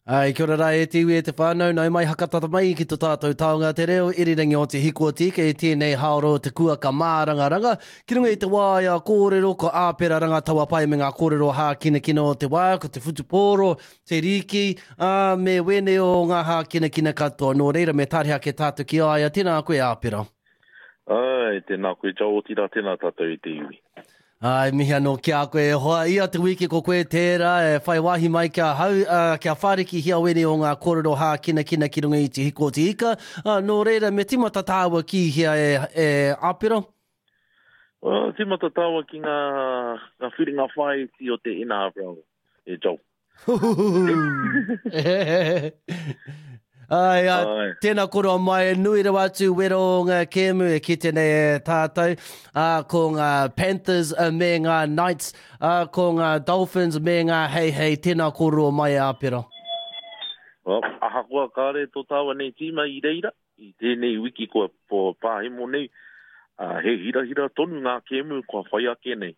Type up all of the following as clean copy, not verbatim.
Ai, kia ora rai e tiwi e te whānau, nau mai hakatata mai ki tō tātou taonga te reo, irirangi o te hiko tika e tēnei haoro te kua ka mārangaranga. Ki runga i te wāia kōrero, ko āpera ranga taua pai me ngā kōrero hākina kina o te wāia, ko te whutupōro, te riki, me wene o ngā hākina kina katoa. Nō reira me tāreha ke tātou ki aia, tēnā koe āpera. Ai, tēnā koe tau o tira, tēnā tātou i te iwi. Ai, mihi anō kia koe hoa ia te wiki ko koe tērā, whai wahi mai kia hau, kia whariki hia wene o ngā kōrero hākina kina ki runga i te hiko te ika. Nō reira, me timata tāua ki hia e āpera? Timata tāua ki ngā whiringa whai ti o te ina āpera e tau. Ai, tēnā koroa mai, nui rawa atu wero o ngā kēmu e ki tēnei e tātou, ko ngā Panthers me ngā Knights, ko ngā Dolphins me ngā hei, tēnā koroa mai āpera. Aha kua kāre tō tāua nei tīma i reira, i tēnei wiki kua po pāhemo nei, he hira tonu ngā kēmu kua whai ake nei.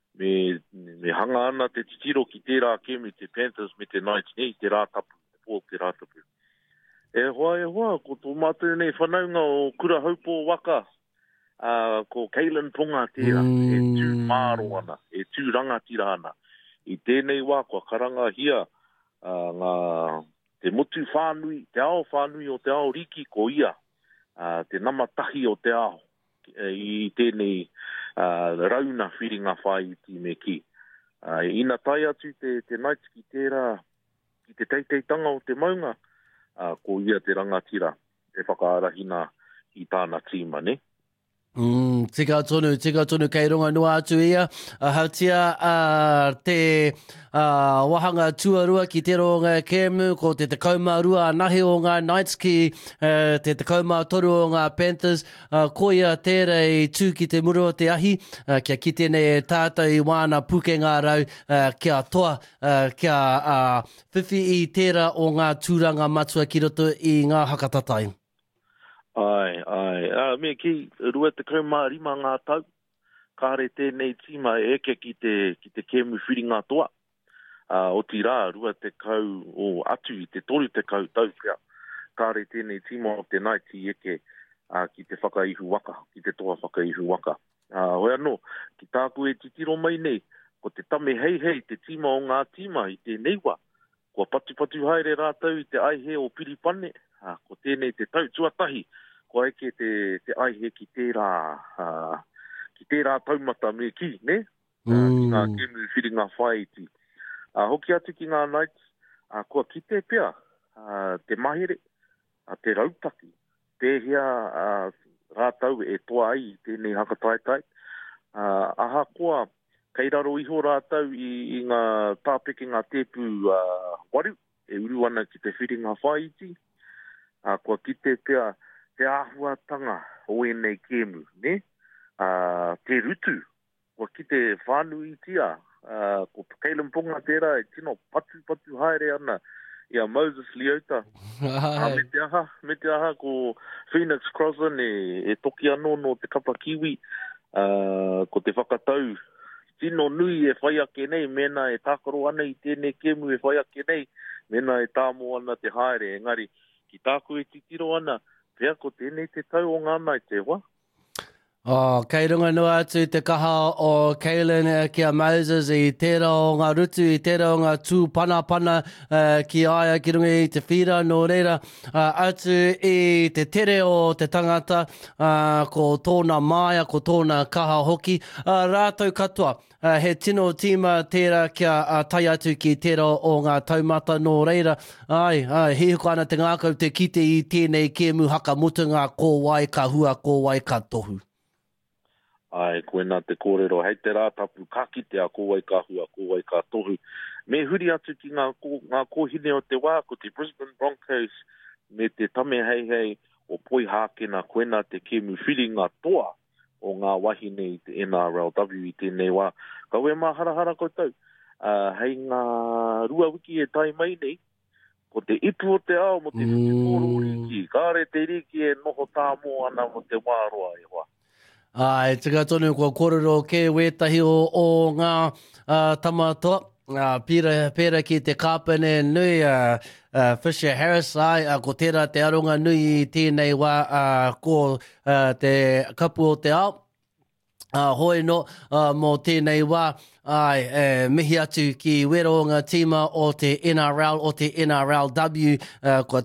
Me hanga ana te titiro ki tērā kēmu, te Panthers me te Knights nei, te rātapu, te rātapu. E hoa, ko tō mātou nei whanaunga o kura haupo waka, ko Keilan Ponga tērā, e tū māro ana, e tū rangatira ana. I tēnei wā, kua karanga hia, ngā te motu whānui, te ao whānui o te ao riki ko ia, te namatahi o te ao, i tēnei rauna whiringa whai ti me ki. Ina tai atu te Knights ki tērā, ki te teiteitanga o te maunga, ko ia te rangatira, te whakaarahina i tāna tīma, ne? Tika tonu, kei runga noa atu ia. Hautia te wahanga tuarua ki te ronga kēmu, ko te kaumārua nahi o ngā Knights ki te kaumātoru o ngā Panthers. Ko ia tērei tū ki te muro o te ahi, kia ki tēnei e tātou i wāna puke ngā rau, kia toa, kia whiwhi i tērā o ngā tūranga matua ki roto i ngā hakatatai. Ai. Me ki rua te kaumārima ngā tau, kāre tēnei tīma e eke ki te kēmu whiringa toa. O ti rā, rua te kau o atu i te toru te kau tau kia. Kāre tēnei tīma o te Knights i eke ki te whakaihu waka, ki te toa whakaihu waka. Hoi anō, ki tāku e titiro mai nei, ko te tame hei, te tīma o ngā tīma i te neiwa. Kua patu haere rātau i te aihe o Piripane, ko tēnei te tau tuatahi, ko eke te aihe ki tērā taumata me ki, ne? Ki ngā kēmu whiringa whai ti. Hoki atu ki ngā Knights, kua kite pia, te mahere, te rautaki, tēhia rātau e toa ai tēnei hakataitai. Aha kua, kei raro iho rātau i ngā tāpeke ngā tēpu waru, e uru ana ki te whiringa whai ti. Kua kite pia, te āhuatanga o enei kēmu, ne? Te rutu, kua ki te whānui tia, ko Keilan Ponga tērā, e tino patu haere ana, ia Moses Leota. Me te aha, ko Phoenix Crossan e toki anō no te kapa kiwi, ko te whakatau, tino nui e whai ake nei, mena e tākaro ana i tēnei kēmu e whai ake nei, mena e tāmo ana te haere, engari, ki tāku e titiro ana, pea ko tēnei te tau o ngā mai te hoa. Kei runga noa atu te kaha o Keilan kia Moses i tērā o ngā rutu, i tērā o ngā tū pana ki aia ki runga i te whira, nō reira atu i te tere o te tangata, ko tōna māia, ko tōna kaha hoki, rātou katoa. He tino tīma tērā kia tai atu ki tērā o ngā taumata, nō reira. He huko ana te ngākau te kite i tēnei kēmu hakamutunga ko wai ka hua, ko wai ka tohu. Ai, koe nā te kōrero, hei te rātapu, ka kitea, ko wai ka hua, ko wai ka tohu. Me huri atu ki ngā kōhine o te wā, ko te Brisbane Broncos, me te tame hei, o poi hākena koe nā te kēmu whiringa toa o ngā wahine i te NRLW i tēnei wā. Ka ue mā harahara koutou, hei ngā rua wiki e tai mai nei, ko te ipu o te ao mo te whitikoro riki, kāre te riki e noho tāmo ana mo te wāroa e wā. Tika tonu kua kōrero ke wētahi o ngā tamatoa. Pira ki te kāpene nui Fisher Harris ai ko tērā te aronga nui I tēnei wā ko te kapu o te ao. Hoi no mō tēnei wā mihi atu ki wero o ngā tīma o te NRL o te NRLW kua